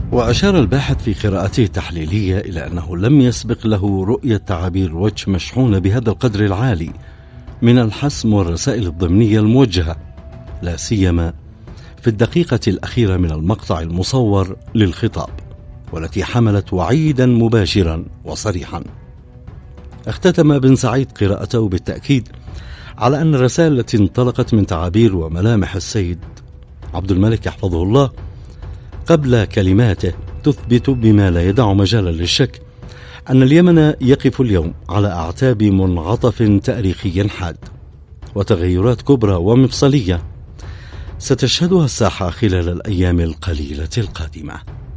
وأشار الباحث في قراءته التحليلية إلى أنه لم يسبق له رؤية تعابير وجه مشحونة بهذا القدر العالي من الحسم والرسائل الضمنية الموجهة، لا سيما في الدقيقة الأخيرة من المقطع المصور للخطاب، والتي حملت وعيدا مباشرا وصريحا. اختتم بن سعيد قراءته بالتأكيد على أن الرسائل التي انطلقت من تعابير وملامح السيد عبد الملك يحفظه الله قبل كلماته تثبت بما لا يدع مجالا للشك أن اليمن يقف اليوم على أعتاب منعطف تاريخي حاد، وتغيرات كبرى ومفصلية ستشهدها الساحة خلال الأيام القليلة القادمة.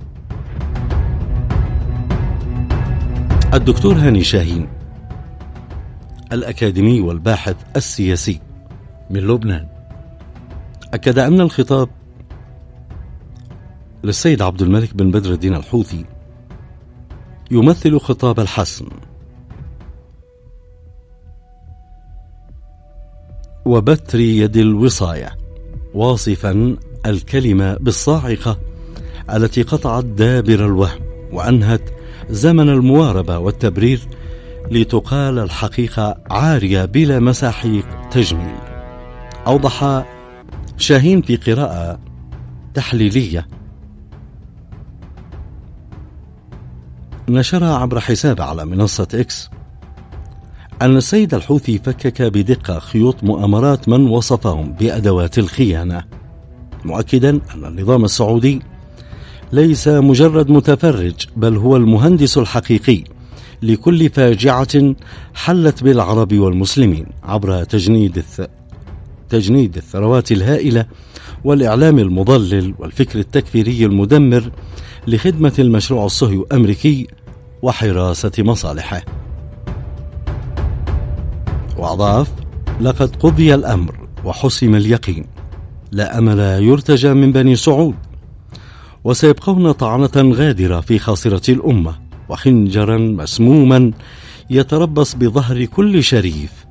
الدكتور هاني شاهين، الأكاديمي والباحث السياسي من لبنان، أكد أن الخطاب للسيد عبد الملك بن بدر الدين الحوثي يمثل خطاب الحسم وبتر يد الوصاية، واصفا الكلمة بالصاعقة التي قطعت دابر الوهم وأنهت زمن المواربة والتبرير لتقال الحقيقة عارية بلا مساحيق تجميل. أوضح شاهين في قراءة تحليلية نشرها عبر حساب على منصة إكس أن السيد الحوثي فكك بدقة خيوط مؤامرات من وصفهم بأدوات الخيانة، مؤكدا أن النظام السعودي ليس مجرد متفرج، بل هو المهندس الحقيقي لكل فاجعة حلت بالعرب والمسلمين عبر تجنيد الثروات الهائلة والإعلام المضلل والفكر التكفيري المدمر لخدمة المشروع الصهيوني الأمريكي وحراسة مصالحه. وأضاف: لقد قضي الأمر وحسم اليقين، لا أمل يرتجى من بني سعود، وسيبقون طعنة غادرة في خاصرة الأمة وخنجرا مسموما يتربص بظهر كل شريف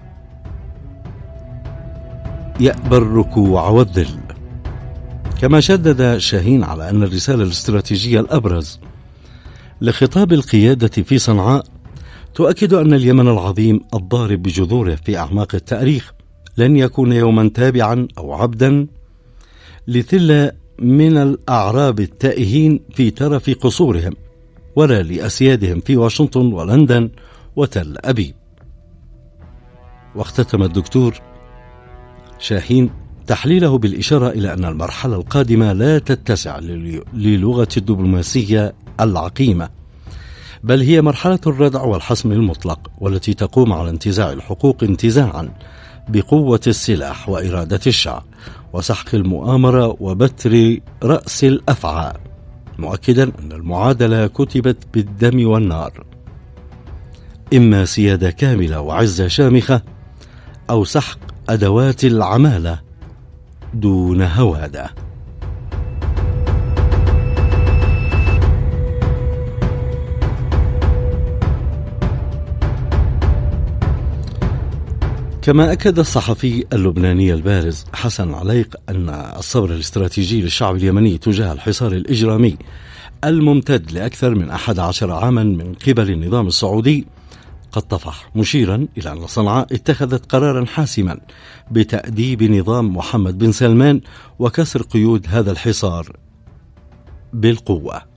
يأبى الركوع والذل. كما شدد شاهين على أن الرسالة الاستراتيجية الأبرز لخطاب القيادة في صنعاء تؤكد أن اليمن العظيم الضارب بجذوره في أعماق التاريخ لن يكون يوما تابعا أو عبدا لثلة من الأعراب التائهين في ترف قصورهم، ولا لأسيادهم في واشنطن ولندن وتل أبيب. واختتم الدكتور شاهين تحليله بالإشارة إلى أن المرحلة القادمة لا تتسع للغة الدبلوماسية العقيمة، بل هي مرحلة الردع والحسم المطلق، والتي تقوم على انتزاع الحقوق انتزاعا بقوة السلاح وإرادة الشعب وسحق المؤامرة وبتر رأس الأفعى، مؤكدا أن المعادلة كتبت بالدم والنار، إما سيادة كاملة وعزة شامخة أو سحق أدوات العمالة دون هوادة. كما أكد الصحفي اللبناني البارز حسن عليق أن الصبر الاستراتيجي للشعب اليمني تجاه الحصار الإجرامي الممتد لأكثر من 11 عاما من قبل النظام السعودي قد طفح، مشيرا إلى أن صنعاء اتخذت قرارا حاسما بتأديب نظام محمد بن سلمان وكسر قيود هذا الحصار بالقوة.